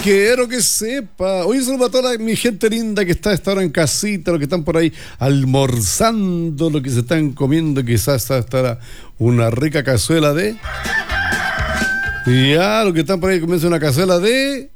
quiero que sepa. Hoy saludo a toda mi gente linda que está a esta hora en casita, los que están por ahí almorzando, los que se están comiendo quizás hasta una rica cazuela de... Ya, los que están por ahí comiendo una cazuela de...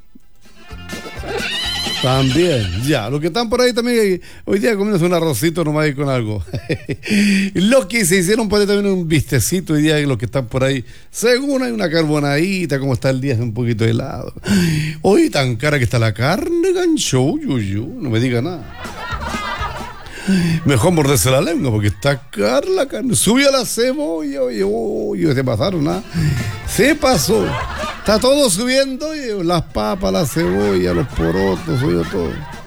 También, ya, los que están por ahí también, hoy día comiéndose un arrocito nomás ahí con algo. Los que se hicieron por ahí también un bistecito hoy día, los que están por ahí, según hay una carbonadita, como está el día, es un poquito helado. Hoy tan cara que está la carne, gancho, no me diga nada. Mejor morderse la lengua porque está cara la carne. Subió la cebolla, oye, se pasaron, ¿ah? Se pasó. Está todo subiendo, oye, las papas, la cebolla, los porotos, subió todo.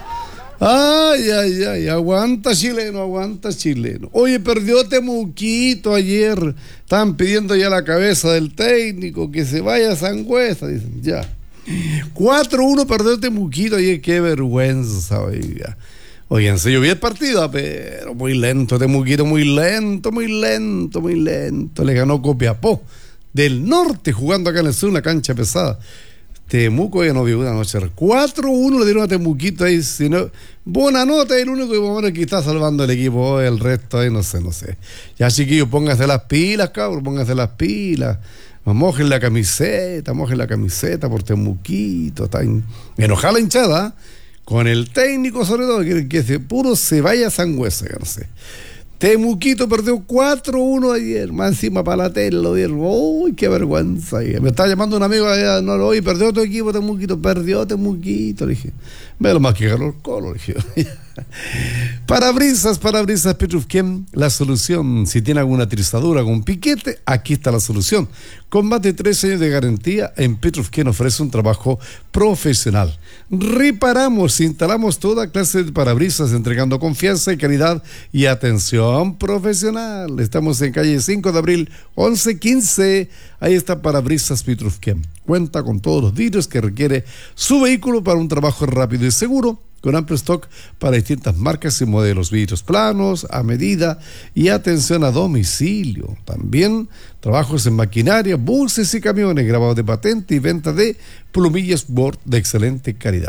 Ay, aguanta chileno. Oye, perdió Temuquito ayer. Estaban pidiendo ya la cabeza del técnico, que se vaya a Sangüesa, dicen, ya. 4-1 perdió Temuquito ayer, qué vergüenza, oiga. Oigan, se llovió el partido, pero muy lento, Temuquito, muy lento. Le ganó Copiapó del Norte, jugando acá en el sur, una cancha pesada. Temuco ya no vio una noche. 4-1 le dieron a Temuquito ahí. Buena nota, el único que está salvando el equipo. El resto ahí no sé. Ya, chiquillos, pónganse las pilas, cabrón, mojen la camiseta por Temuquito. Está enojada la hinchada, con el técnico sobre todo, que se vaya a Sangüesa, no sé. Temuquito perdió 4-1 ayer, más encima para la tele lo dieron. Uy, qué vergüenza. Me está llamando un amigo allá, no lo oí, perdió tu equipo, perdió Temuquito, le dije. Ve lo más que ganó el Colo, le dije. Parabrisas Petrufquén, la solución. Si tiene alguna trizadura, algún piquete, aquí está la solución. Con más de 3 años de garantía, en Petrufquén ofrece un trabajo profesional. Reparamos, instalamos toda clase de parabrisas, entregando confianza y calidad y atención profesional. Estamos en calle 5 de abril, 1115. Ahí está Parabrisas Petrufquén. Cuenta con todos los vidrios que requiere su vehículo para un trabajo rápido y seguro, con amplio stock para distintas marcas y modelos, vidrios planos, a medida y atención a domicilio. También trabajos en maquinaria, buses y camiones, grabados de patente y venta de plumillas Bord de excelente calidad.